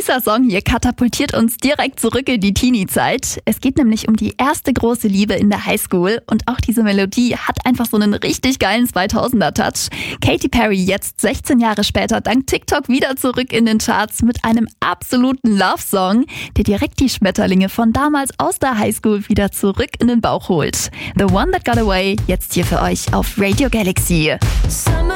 Dieser Song hier katapultiert uns direkt zurück in die Teenie-Zeit. Es geht nämlich um die erste große Liebe in der Highschool und auch diese Melodie hat einfach so einen richtig geilen 2000er-Touch. Katy Perry jetzt 16 Jahre später dank TikTok wieder zurück in den Charts mit einem absoluten Love-Song, der direkt die Schmetterlinge von damals aus der Highschool wieder zurück in den Bauch holt. The One That Got Away, jetzt hier für euch auf Radio Galaxy.